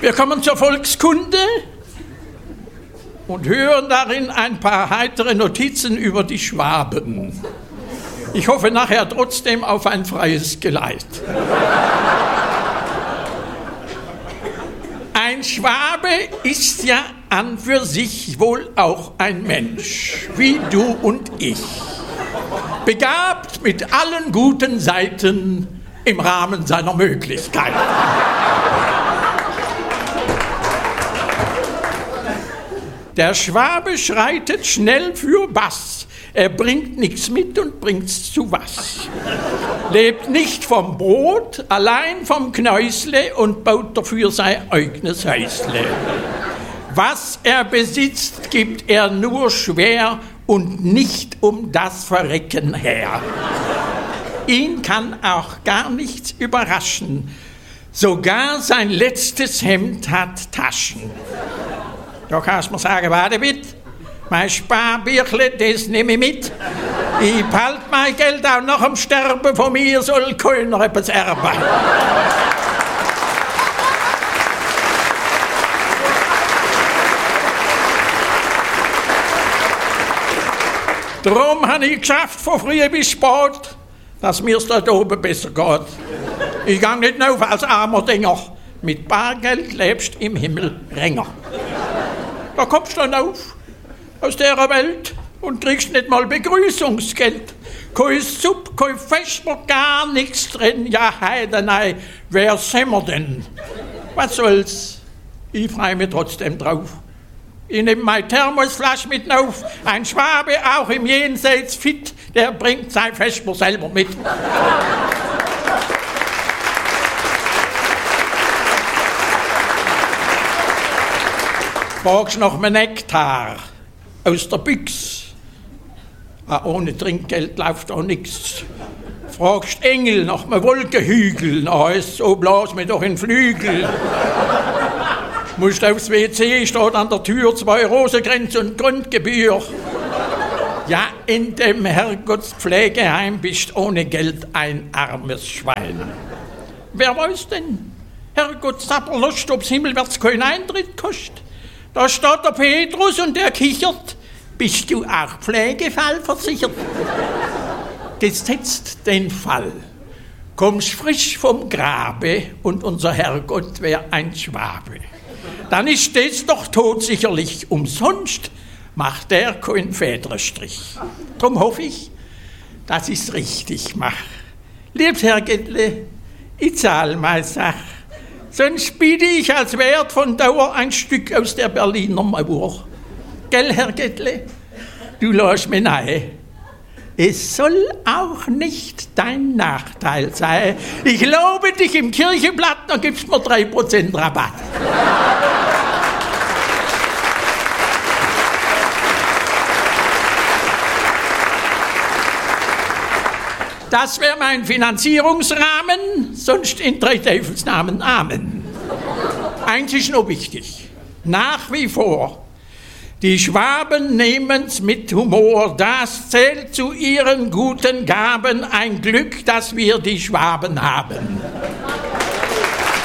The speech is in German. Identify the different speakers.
Speaker 1: Wir kommen zur Volkskunde und hören darin ein paar heitere Notizen über die Schwaben. Ich hoffe nachher trotzdem auf ein freies Geleit. Ein Schwabe ist ja an für sich wohl auch ein Mensch, wie du und ich. Begabt mit allen guten Seiten im Rahmen seiner Möglichkeiten. Der Schwabe schreitet schnell für Bass. Er bringt nichts mit und bringt's zu was. Lebt nicht vom Brot, allein vom Knäusle und baut dafür sein eigenes Häusle. Was er besitzt, gibt er nur schwer und nicht um das Verrecken her. Ihn kann auch gar nichts überraschen. Sogar sein letztes Hemd hat Taschen. Da kannst du mir sagen, warte bitte, mein Sparbüchle, das nehme ich mit. Ich behalte mein Geld auch nach dem Sterben, von mir soll keiner etwas erben. Darum habe ich geschafft, von früh bis spät, dass mir's dort oben besser geht. Ich gehe nicht auf als armer Dinger. Mit Bargeld lebst im Himmel länger. Da kommst du dann auf aus dieser Welt und kriegst nicht mal Begrüßungsgeld. Kein Supp, kein Vesper, gar nichts drin. Ja, heidenei, wer sind wir denn? Was soll's? Ich freue mich trotzdem drauf. Ich nehme meine Thermosflasche mit auf. Ein Schwabe, auch im Jenseits fit, der bringt sein Vesper selber mit. Fragst nach einem Nektar aus der Büchse. Ohne Trinkgeld läuft auch nichts. Fragst Engel nach einem Wolkenhügel. Na, so blas mir doch in Flügel. Musst aufs WC, steht an der Tür 2 Rosengrenze und Grundgebühr. Ja, in dem Herrgottspflegeheim bist ohne Geld ein armes Schwein. Wer weiß denn? Herrgott Sapperlost, ob's himmelwärts keinen Eintritt kostet. Da steht der Petrus und der kichert. Bist du auch Pflegefallversichert? Gesetzt den Fall. Kommst frisch vom Grabe und unser Herrgott wär ein Schwabe. Dann ist das doch todsicherlich umsonst, macht der keinen Federstrich. Drum hoffe ich, dass ich's richtig mach. Liebes Herrgöttle, ich zahl meine Sache. Sonst biete ich als Wert von Dauer ein Stück aus der Berliner Mauer. Gell, Herr Göttle, du lässt mich nahe. Es soll auch nicht dein Nachteil sein. Ich lobe dich im Kirchenblatt, dann gibst mir 3% Rabatt. Das wäre mein Finanzierungsrahmen, sonst in 3 Teufelsnamen Amen. Eins ist noch wichtig, nach wie vor, die Schwaben nehmen's mit Humor, das zählt zu ihren guten Gaben, ein Glück, dass wir die Schwaben haben.